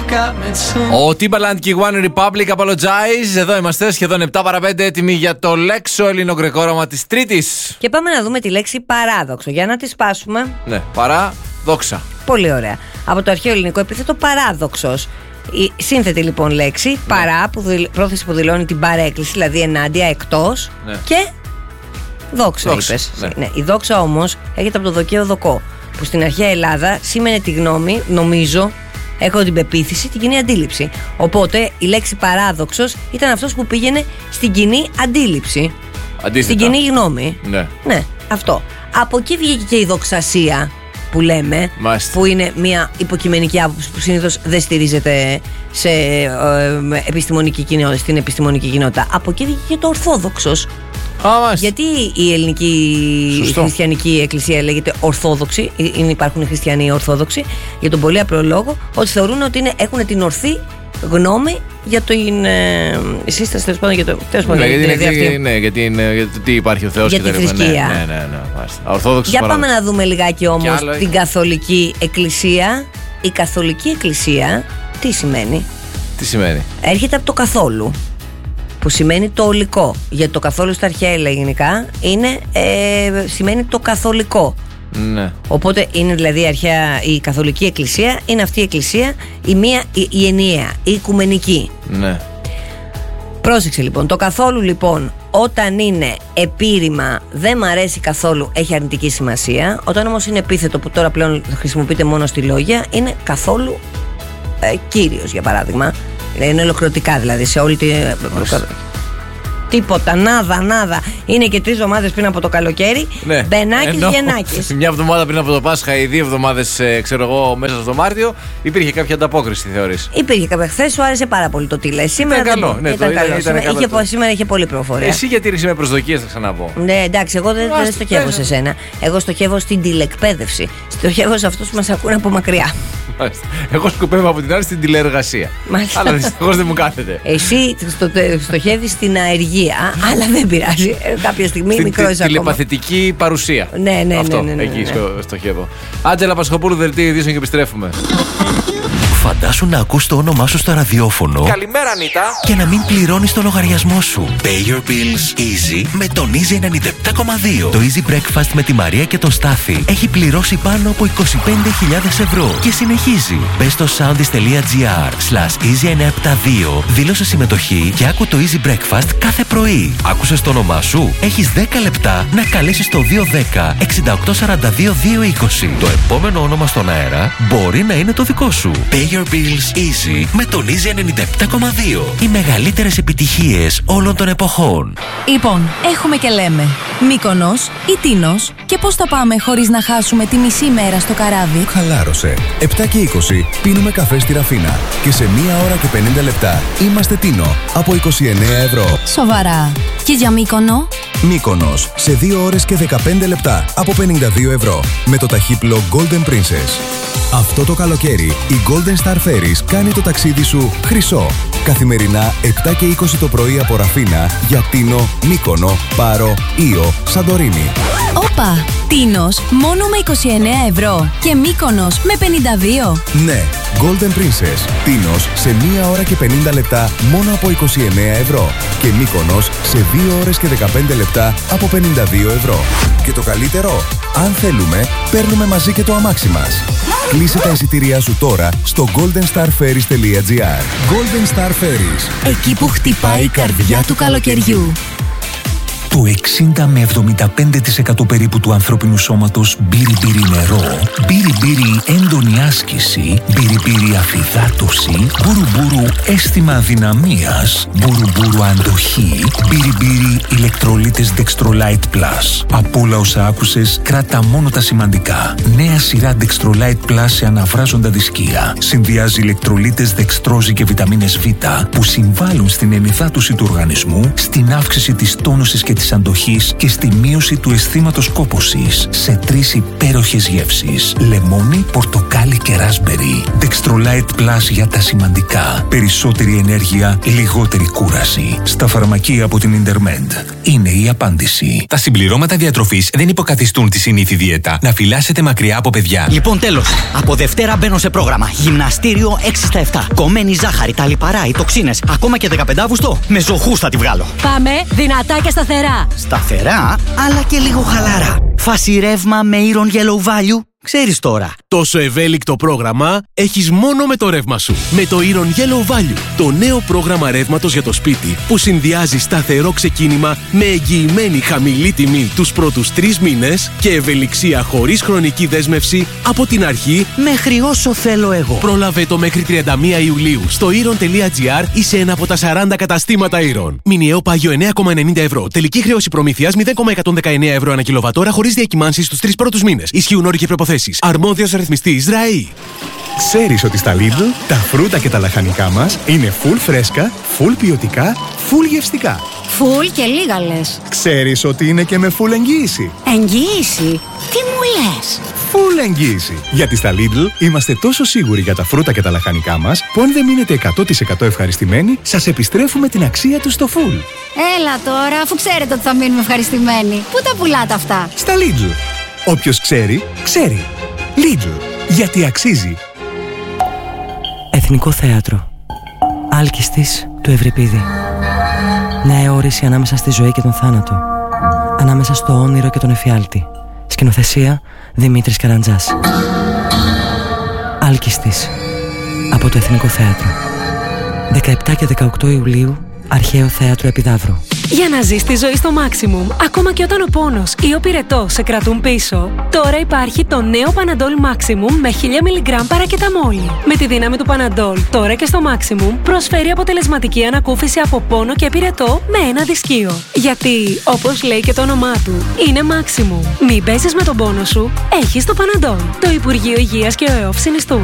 Ο Timbaland και η One Republic Apologize. Εδώ είμαστε, σχεδόν 7 παρα 5, έτοιμοι για το λέξο ελληνογρεκό όνομα της Τρίτης. Και πάμε να δούμε τη λέξη παράδοξο. Για να τη σπάσουμε. Ναι, παράδοξα. Πολύ ωραία. Από το αρχαίο ελληνικό επίθετο παράδοξος. Η σύνθετη λοιπόν λέξη, παρά, πρόθεση που δηλώνει την παρέκκληση, δηλαδή ενάντια, εκτός, και δόξα είπες. Ναι. Η δόξα όμως έρχεται από το δοκαίο δοκό, που στην αρχαία Ελλάδα σήμαινε τη γνώμη, νομίζω, έχω την πεποίθηση, την κοινή αντίληψη. Οπότε η λέξη παράδοξος ήταν αυτός που πήγαινε στην κοινή αντίληψη. Αντίθετα. Στην κοινή γνώμη. Ναι, αυτό. Από εκεί βγήκε και η δοξασία που λέμε, που είναι μια υποκειμενική άποψη που συνήθως δεν στηρίζεται σε επιστημονική κοινότητα, στην επιστημονική κοινότητα. Από εκεί βγήκε και το ορθόδοξος. Γιατί η ελληνική χριστιανική εκκλησία λέγεται ορθόδοξη, υπάρχουν οι χριστιανοί ορθόδοξοι, για τον πολύ απλό λόγο ότι θεωρούν ότι έχουν την ορθή γνώμη για την σύσταση, τέλος πάντων, για το. Γιατί τι υπάρχει ο Θεός για τη θρησκεία. Για πάμε να δούμε λιγάκι όμως την καθολική εκκλησία. Η καθολική εκκλησία τι σημαίνει? Τι σημαίνει? Έρχεται από το καθόλου, που σημαίνει το ολικό. Γιατί το καθόλου στα αρχαία ελληνικά σημαίνει το καθολικό. Ναι. Οπότε είναι δηλαδή αρχαία η καθολική εκκλησία, είναι αυτή η εκκλησία η ενιαία, η οικουμενική. Ναι. Πρόσεξε λοιπόν, το καθόλου λοιπόν όταν είναι επίρρημα δεν μ' αρέσει καθόλου, έχει αρνητική σημασία. Όταν όμως είναι επίθετο που τώρα πλέον χρησιμοποιείται μόνο στη λόγια, είναι καθόλου κύριος, για παράδειγμα. Είναι ολοκληρωτικά δηλαδή σε όλη τη. Τίποτα, νάδα. Είναι και 3 εβδομάδες πριν από το καλοκαίρι. Ναι. Μπενάκης, Γεννάκης. Μια εβδομάδα πριν από το Πάσχα ή 2 εβδομάδες, ξέρω εγώ, μέσα στο Μάρτιο, υπήρχε κάποια ανταπόκριση, θεωρείς? Υπήρχε κάποια. Χθες σου άρεσε πάρα πολύ το τι λες. Σήμερα ήταν καλό. Σήμερα είχε πολύ πληροφορία. Εσύ γιατί ρίξε με προσδοκίες, θα ξαναπώ. Ναι, εντάξει, εγώ δεν στοχεύω σε σένα. Εγώ στοχεύω στην τηλεκπαίδευση. Στοχεύω σε αυτούς που μας ακούνε από μακριά. Εγώ σκοπεύω από την άλλη στην τηλεεργασία. Αλλά δυστυχώς δεν μου κάθεται. Εσύ στοχεύεις στην αεργία. Αλλά δεν πειράζει. Κάποια στιγμή μικρό ακόμα. Τηλεπαθητική παρουσία. Ναι. Εκεί στοχεύω. Άντζελα Πασχοπούλου, δελτίο ειδήσεων και επιστρέφουμε. Φαντάσου να ακούς το όνομά σου στο ραδιόφωνο. Καλημέρα, Νίτα. Και να μην πληρώνεις το λογαριασμό σου. Pay your bills easy με τον Easy 97,2. Το Easy Breakfast με τη Μαρία και τον Στάθη έχει πληρώσει πάνω από 25.000 ευρώ και συνεχίζει. Μπες στο soundis.gr/easy972, δήλωσε συμμετοχή και άκου το Easy Breakfast κάθε πρωί. Άκουσες το όνομά σου? Έχεις 10 λεπτά να καλέσεις το 210 6842 220. Το επόμενο όνομα στον αέρα μπορεί να είναι το δικό σου. Pay your bills easy με τον Easy 97,2. Οι μεγαλύτερες επιτυχίες όλων των εποχών. Λοιπόν, έχουμε και λέμε Μύκονος ή Τίνος, και πώς θα πάμε χωρίς να χάσουμε τη μισή μέρα στο καράβι? Χαλάρωσε. 7 και 20 πίνουμε καφέ στη Ραφίνα και σε 1 ώρα και 50 λεπτά είμαστε Τίνο από 29 ευρώ. Σοβαρά? Και για Μύκονο? Μύκονος σε 2 ώρες και 15 λεπτά από 52 ευρώ με το ταχύπλο Golden Princess. Αυτό το καλοκαίρι η Golden Star Ferries κάνει το ταξίδι σου χρυσό. Καθημερινά 7 και 20 το πρωί από Ραφίνα για Τίνο, Μύκονο, Πάρο, Ήο, Σαντορίνη. Όπα! Τίνος μόνο με 29 ευρώ και Μύκονος με 52. Ναι, Golden Princess. Τίνος σε 1 ώρα και 50 λεπτά μόνο από 29 ευρώ και Μύκονος σε 2 ώρες και 15 λεπτά από 52 ευρώ. Και το καλύτερο, αν θέλουμε, παίρνουμε μαζί και το αμάξι μας. Κλείσε τα εισιτήριά σου τώρα στο goldenstarferries.gr. Golden Star Ferries. Εκεί που χτυπάει η καρδιά του καλοκαιριού. Το 60 με 75% περίπου του ανθρώπινου σώματος μπύρι-μπύρι νερό, μπύρι-μπύρι έντονη άσκηση, μπύρι-μπύρι αφυδάτωση, μπουρου-μπουρου αίσθημα αδυναμίας, μπουρου-μπουρου αντοχή, μπύρι-μπύρι ηλεκτρολίτες Dextrolite Plus. Από όλα όσα άκουσες, κράτα μόνο τα σημαντικά. Νέα σειρά Dextrolite Plus σε αναβράζοντα δισκία. Συνδυάζει ηλεκτρολίτες δεξτρόζη και βιταμίνες Β που συμβάλλουν στην ενυδάτωση του οργανισμού, στην αύξηση της τόνωσης και της της αντοχής και στη μείωση του αισθήματος κόπωσης σε 3 υπέροχες γεύσεις. Λεμόνι, πορτοκάλι και ράσμπερι. Dextrolite Plus για τα σημαντικά. Περισσότερη ενέργεια, λιγότερη κούραση. Στα φαρμακεία από την Intermed. Είναι η απάντηση. Τα συμπληρώματα διατροφής δεν υποκαθιστούν τη συνήθη δίαιτα. Να φυλάσσετε μακριά από παιδιά. Λοιπόν, τέλος. Από Δευτέρα μπαίνω σε πρόγραμμα. Γυμναστήριο 6 στα 7. Κομμένη ζάχαρη, τα λιπαρά, οι τοξίνες. Ακόμα και 15 Αύγουστο. Με ζωχούς θα τη βγάλω. Πάμε δυνατά και σταθερά. Σταθερά, αλλά και λίγο χαλάρα. Φάση ρεύμα με Iron Yellow Value. Ξέρεις τώρα. Τόσο ευέλικτο πρόγραμμα έχεις μόνο με το ρεύμα σου. Με το Iron Yellow Value, το νέο πρόγραμμα ρεύματος για το σπίτι που συνδυάζει σταθερό ξεκίνημα με εγγυημένη χαμηλή τιμή τους πρώτους 3 μήνες και ευελιξία χωρίς χρονική δέσμευση από την αρχή μέχρι όσο θέλω εγώ. Πρόλαβε το μέχρι 31 Ιουλίου στο Iron.gr ή σε ένα από τα 40 καταστήματα Iron. Μηνιαίο πάγιο 9,90 ευρώ. Τελική χρέωση προμήθειας 0,119 ευρώ ανά κιλοβατόρα χωρίς διακυμάνσεις στους 3 πρώτους μήνες. Ισχύουν όροι και προϋποθέσεις. Αρμόδιος ρυθμιστής ΡΑΗ. Ξέρεις ότι στα Lidl τα φρούτα και τα λαχανικά μας είναι full φρέσκα, full ποιοτικά, full γευστικά. Φουλ και λίγα λες. Ξέρεις ότι είναι και με full εγγύηση. Εγγύηση? Τι μου λες? Full εγγύηση. Γιατί στα Lidl είμαστε τόσο σίγουροι για τα φρούτα και τα λαχανικά μας που αν δεν μείνετε 100% ευχαριστημένοι, σας επιστρέφουμε την αξία τους στο full. Έλα τώρα, αφού ξέρετε ότι θα μείνουμε ευχαριστημένοι. Πού τα πουλάτε αυτά? Στα Lidl. Όποιος ξέρει, ξέρει. Lidl. Γιατί αξίζει. Εθνικό Θέατρο. Άλκηστης του Ευρυπίδη. Νέα αίωρηση ανάμεσα στη ζωή και τον θάνατο. Ανάμεσα στο όνειρο και τον εφιάλτη. Σκηνοθεσία Δημήτρης Καραντζάς. Άλκηστης. Από το Εθνικό Θέατρο. 17 και 18 Ιουλίου, Αρχαίο Θέατρο Επιδαύρου. Για να ζεις τη ζωή στο maximum, ακόμα και όταν ο πόνος ή ο πυρετός σε κρατούν πίσω, τώρα υπάρχει το νέο Panadol Maximum με 1000 mg παρακεταμόλη. Με τη δύναμη του Panadol, τώρα και στο Maximum, προσφέρει αποτελεσματική ανακούφιση από πόνο και πυρετό με ένα δισκείο. Γιατί, όπως λέει και το όνομά του, είναι Maximum. Μην παίζεις με τον πόνο σου, έχεις το Panadol. Το Υπουργείο Υγείας και ο ΕΟΦ συνιστούν.